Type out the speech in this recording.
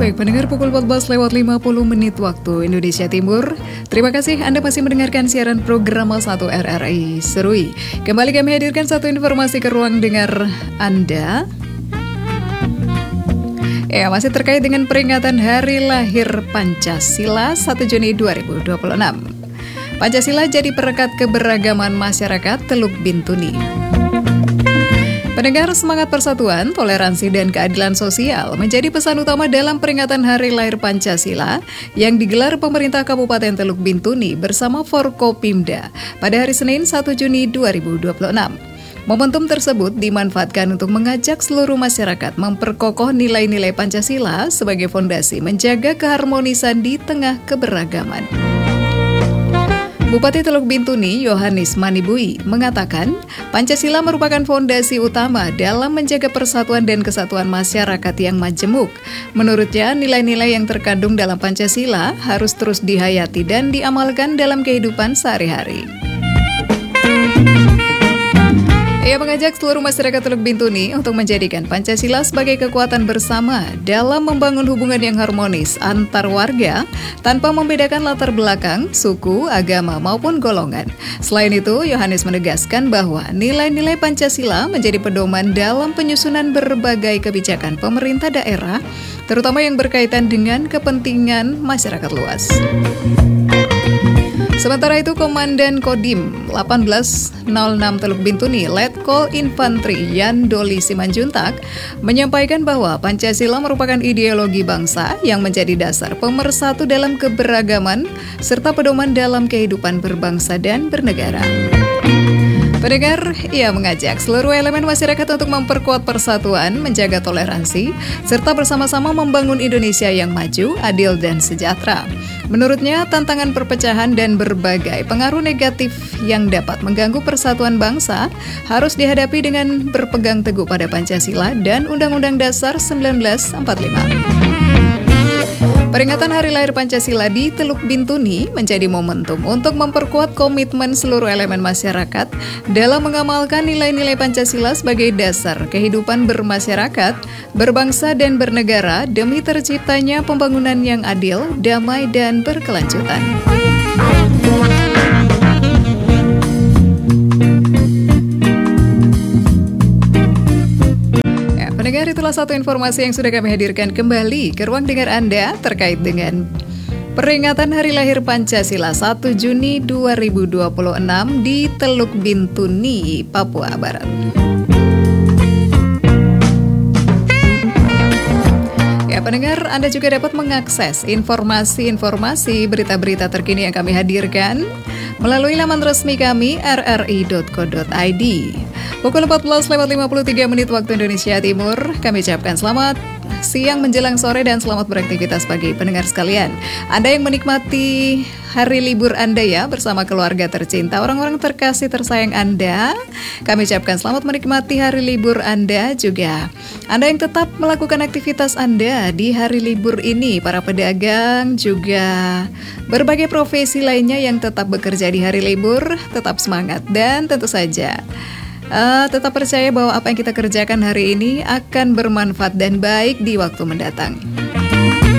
Baik, pendengar pukul 14:50 waktu Indonesia Timur. Terima kasih Anda masih mendengarkan siaran program 1 RRI Serui. Kembali kami hadirkan satu informasi ke ruang dengar Anda. Ya, masih terkait dengan peringatan Hari Lahir Pancasila 1 Juni 2026. Pancasila jadi perekat keberagaman masyarakat Teluk Bintuni. Pendengar, semangat persatuan, toleransi, dan keadilan sosial menjadi pesan utama dalam peringatan Hari Lahir Pancasila yang digelar pemerintah Kabupaten Teluk Bintuni bersama Forkopimda pada hari Senin 1 Juni 2026. Momentum tersebut dimanfaatkan untuk mengajak seluruh masyarakat memperkokoh nilai-nilai Pancasila sebagai fondasi menjaga keharmonisan di tengah keberagaman. Bupati Teluk Bintuni, Yohanes Manibui, mengatakan Pancasila merupakan fondasi utama dalam menjaga persatuan dan kesatuan masyarakat yang majemuk. Menurutnya, nilai-nilai yang terkandung dalam Pancasila harus terus dihayati dan diamalkan dalam kehidupan sehari-hari. Ia mengajak seluruh masyarakat Teluk Bintuni untuk menjadikan Pancasila sebagai kekuatan bersama dalam membangun hubungan yang harmonis antar warga tanpa membedakan latar belakang, suku, agama, maupun golongan. Selain itu, Yohanes menegaskan bahwa nilai-nilai Pancasila menjadi pedoman dalam penyusunan berbagai kebijakan pemerintah daerah, terutama yang berkaitan dengan kepentingan masyarakat luas. Sementara itu, Komandan Kodim 1806 Teluk Bintuni, Letkol Infantri Yan Doli Simanjuntak, menyampaikan bahwa Pancasila merupakan ideologi bangsa yang menjadi dasar pemersatu dalam keberagaman serta pedoman dalam kehidupan berbangsa dan bernegara. Pendengar, ia mengajak seluruh elemen masyarakat untuk memperkuat persatuan, menjaga toleransi, serta bersama-sama membangun Indonesia yang maju, adil, dan sejahtera. Menurutnya, tantangan perpecahan dan berbagai pengaruh negatif yang dapat mengganggu persatuan bangsa harus dihadapi dengan berpegang teguh pada Pancasila dan Undang-Undang Dasar 1945. Peringatan Hari Lahir Pancasila di Teluk Bintuni menjadi momentum untuk memperkuat komitmen seluruh elemen masyarakat dalam mengamalkan nilai-nilai Pancasila sebagai dasar kehidupan bermasyarakat, berbangsa, dan bernegara demi terciptanya pembangunan yang adil, damai, dan berkelanjutan. Pendengar, itulah satu informasi yang sudah kami hadirkan kembali ke ruang dengar Anda terkait dengan peringatan Hari Lahir Pancasila 1 Juni 2026 di Teluk Bintuni, Papua Barat. Ya, pendengar, Anda juga dapat mengakses informasi-informasi berita-berita terkini yang kami hadirkan melalui laman resmi kami rri.co.id. Pukul 14:53 waktu Indonesia Timur, kami ucapkan selamat siang menjelang sore dan selamat beraktivitas bagi pendengar sekalian. Anda yang menikmati hari libur Anda ya bersama keluarga tercinta, orang-orang terkasih tersayang Anda, kami ucapkan selamat menikmati hari libur Anda juga. Anda yang tetap melakukan aktivitas Anda di hari libur ini, para pedagang juga berbagai profesi lainnya yang tetap bekerja di hari libur, tetap semangat dan tentu saja tetap percaya bahwa apa yang kita kerjakan hari ini akan bermanfaat dan baik di waktu mendatang.